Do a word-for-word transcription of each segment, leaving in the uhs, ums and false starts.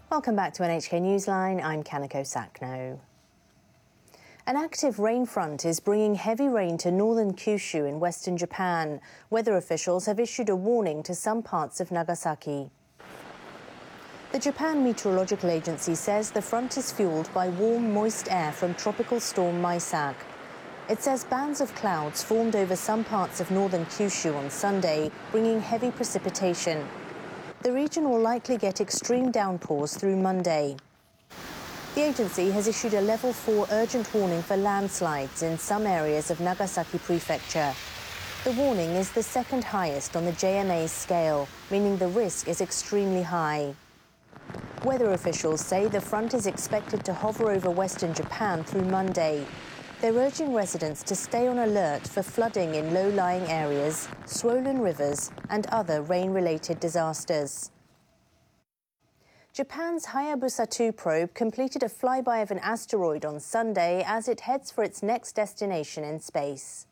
Welcome back to N H K Newsline. I'm Kanako Sakno. An active rain front is bringing heavy rain to northern Kyushu in western Japan. Weather officials have issued a warning to some parts of Nagasaki. The Japan Meteorological Agency says the front is fueled by warm, moist air from tropical storm Maisak. It says bands of clouds formed over some parts of northern Kyushu on Sunday, bringing heavy precipitation. The region will likely get extreme downpours through Monday. The agency has issued a level four urgent warning for landslides in some areas of Nagasaki Prefecture. The warning is the second highest on the J M A scale, meaning the risk is extremely high. Weather officials say the front is expected to hover over western Japan through Monday. They're urging residents to stay on alert for flooding in low-lying areas, swollen rivers, and other rain-related disasters. Japan's Hayabusa two probe completed a flyby of an asteroid on Sunday as it heads for its next destination in space.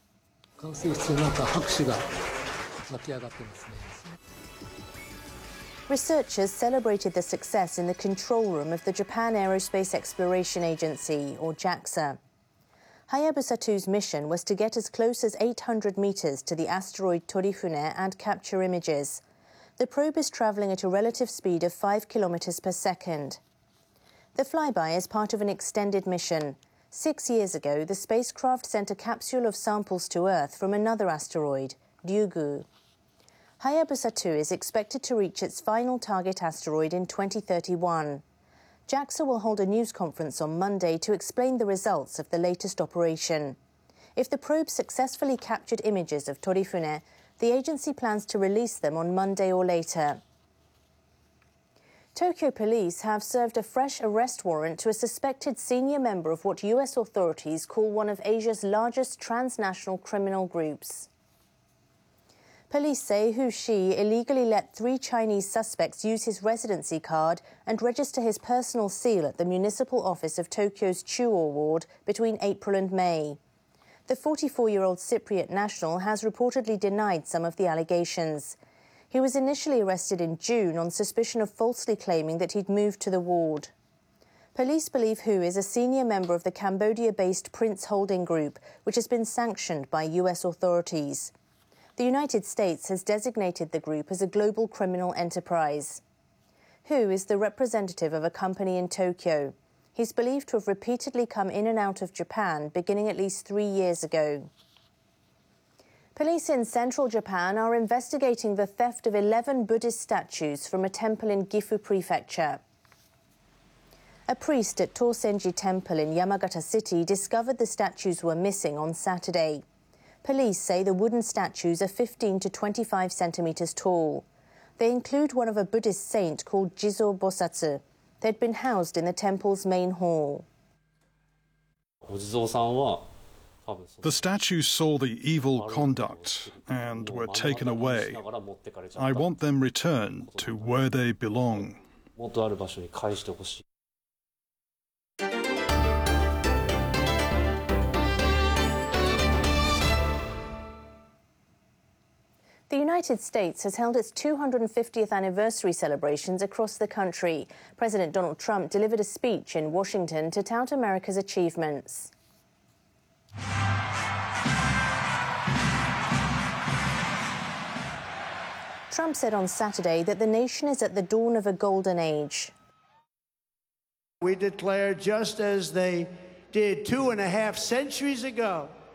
Researchers celebrated the success in the control room of the Japan Aerospace Exploration Agency, or JAXA. Hayabusa two's mission was to get as close as eight hundred meters to the asteroid Torifune and capture images. The probe is traveling at a relative speed of five kilometers per second. The flyby is part of an extended mission. Six years ago, the spacecraft sent a capsule of samples to Earth from another asteroid, Ryugu. Hayabusa two is expected to reach its final target asteroid in twenty thirty-one. JAXA will hold a news conference on Monday to explain the results of the latest operation. If the probe successfully captured images of Torifune, the agency plans to release them on Monday or later. Tokyo police have served a fresh arrest warrant to a suspected senior member of what U S authorities call one of Asia's largest transnational criminal groups. Police say Hu Shi illegally let three Chinese suspects use his residency card and register his personal seal at the municipal office of Tokyo's Chuo ward between April and May. The forty-four-year-old Cypriot national has reportedly denied some of the allegations. He was initially arrested in June on suspicion of falsely claiming that he'd moved to the ward. Police believe Hu is a senior member of the Cambodia-based Prince Holding Group, which has been sanctioned by U S authorities. The United States has designated the group as a global criminal enterprise. Hu is the representative of a company in Tokyo. He's believed to have repeatedly come in and out of Japan beginning at least three years ago. Police in central Japan are investigating the theft of eleven Buddhist statues from a temple in Gifu Prefecture. A priest at Tosenji Temple in Yamagata City discovered the statues were missing on Saturday. Police say the wooden statues are fifteen to twenty-five centimeters tall. They include one of a Buddhist saint called Jizo Bosatsu. They'd been housed in the temple's main hall. The statues saw the evil conduct and were taken away. I want them returned to where they belong. The United States has held its two hundred fiftieth anniversary celebrations across the country. President Donald Trump delivered a speech in Washington to tout America's achievements. Trump said on Saturday that the nation is at the dawn of a golden age. We declare, just as they did two and a half centuries ago,